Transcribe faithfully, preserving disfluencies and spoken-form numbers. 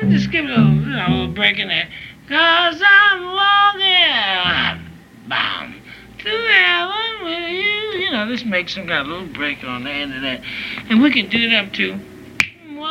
we just give it a little, you know, a little break in there. Cause I'm walking, bam, to heaven with you. You know, let's make some kind of little break on the end of that. And we can do it up to